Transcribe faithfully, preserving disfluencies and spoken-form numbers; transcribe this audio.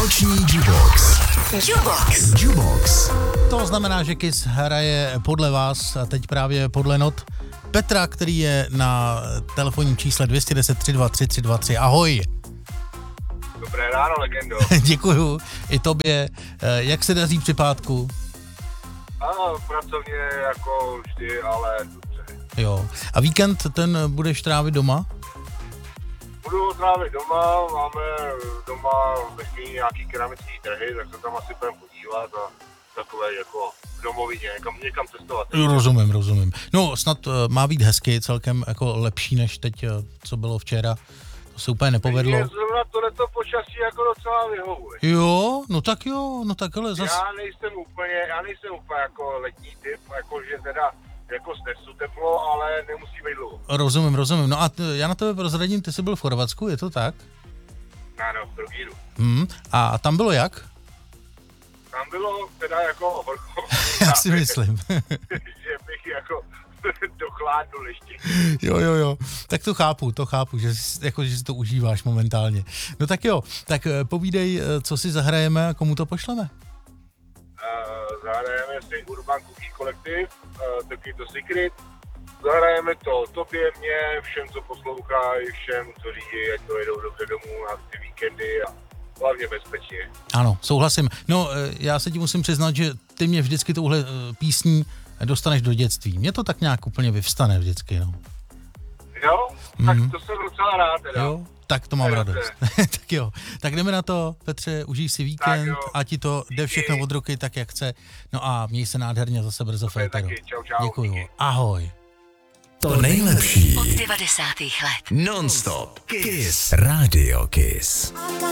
Noční Jukebox. Jukebox. Jukebox. To znamená, že Kiss hraje podle vás a teď právě podle not Petra, který je na telefonním čísle dvě jedna nula tři dva tři tři dva tři. Ahoj. Dobré ráno, legendo. Děkuju i tobě. Jak se daří při pátku? Ano, pracovně jako vždy, ale dobře. Jo. A víkend ten budeš trávit doma? Budu ho trávit doma, máme doma ve chvíli nějaký keramický trhy, tak se tam asi budeme podívat a takové jako v domovině, někam, někam cestovat. Jo, rozumím, rozumím. No, snad uh, má být hezky, celkem jako lepší než teď, uh, co bylo včera. To se úplně nepovedlo. Mně zrovna tohleto počasí jako docela vyhovuje. Jo, no tak jo, no tak ale zase... Já nejsem úplně, já nejsem úplně jako letní typ, jako že teda jako snesu teplo, ale nemusí být dlouho. Rozumím, rozumím. No a t- já na tebe prozradím, ty jsi byl v Chorvatsku, je to tak? Ano, v Trogíru. Hmm. A tam bylo jak? Tam bylo teda jako horko. Já si myslím. Že bych jako dochládu ještě. Jo, jo, jo. Tak to chápu, to chápu, že si, jako, že si to užíváš momentálně. No tak jo, tak povídej, co si zahrajeme a komu to pošleme? Uh, zahrajeme si Urban Cookie Collective, uh, taky to Secret. Zahrajeme to tobě, mě, všem, co poslouchají, všem, co řídí, ať to jedou dobře domů na ty víkendy a hlavně bezpečně. Ano, souhlasím. No, já se ti musím přiznat, že ty mě vždycky touhle písní dostaneš do dětství. Mně to tak nějak úplně vyvstane vždycky, no. Jo? Tak Mhm. to jsem docela rád teda. Jo, tak to mám To je radost. Tak jo, tak jdeme na to, Petře, užij si víkend, a ti to jde všechno od ruky tak, jak chce. No a měj se nádherně, zase brzo v éteru. Čau, čau. Děkuju, Díky. ahoj. To nejlepší. Od devadesátých let. Non-stop. Kiss. Radio Kiss.